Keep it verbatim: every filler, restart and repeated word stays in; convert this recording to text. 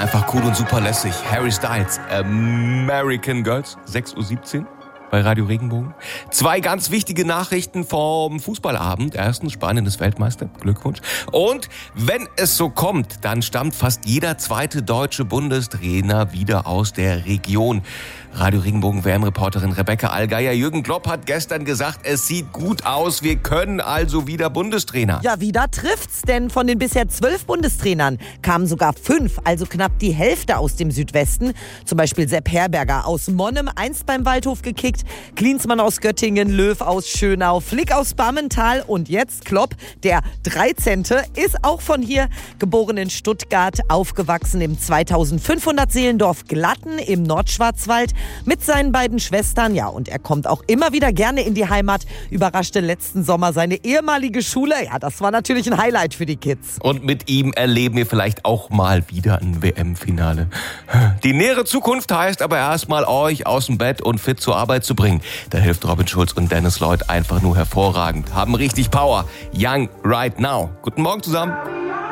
einfach cool und super lässig. Harry Styles, American Girls, sechs Uhr siebzehn. Bei Radio Regenbogen. Zwei ganz wichtige Nachrichten vom Fußballabend. Erstens, Spanien ist Weltmeister. Glückwunsch. Und wenn es so kommt, dann stammt fast jeder zweite deutsche Bundestrainer wieder aus der Region. Radio Regenbogen W M-Reporterin Rebecca Allgeier. Jürgen Klopp hat gestern gesagt, es sieht gut aus. Wir können also wieder Bundestrainer. Ja, wieder trifft's, denn von den bisher zwölf Bundestrainern kamen sogar fünf, also knapp die Hälfte aus dem Südwesten. Zum Beispiel Sepp Herberger aus Monnem, einst beim Waldhof gekickt, Klinsmann aus Göttingen, Löw aus Schönau, Flick aus Bammental und jetzt Klopp, der dreizehnte ist auch von hier, geboren in Stuttgart, aufgewachsen im zweitausendfünfhundert Seelendorf Glatten im Nordschwarzwald mit seinen beiden Schwestern. Ja, und er kommt auch immer wieder gerne in die Heimat, überraschte letzten Sommer seine ehemalige Schule. Ja, das war natürlich ein Highlight für die Kids. Und mit ihm erleben wir vielleicht auch mal wieder ein W M-Finale. Die nähere Zukunft heißt aber erstmal, euch aus dem Bett und fit zur Arbeit zu bringen. Da hilft Robin Schulz und Dennis Lloyd einfach nur hervorragend. Haben richtig Power. Young right now. Guten Morgen zusammen.